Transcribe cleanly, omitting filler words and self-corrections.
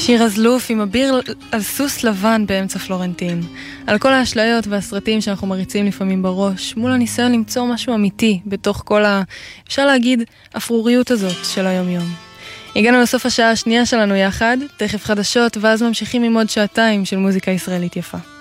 שיר הזלוף עם אביר על סוס לבן באמצע פלורנטין. על כל האשליות והסרטים שאנחנו מריצים לפעמים בראש, מול הניסיון למצוא משהו אמיתי בתוך כל אפשר להגיד, אפרוריות הזאת של היום-יום. הגענו לסוף השעה השנייה שלנו יחד, תכף חדשות, ואז ממשיכים עם עוד שעתיים של מוזיקה ישראלית יפה.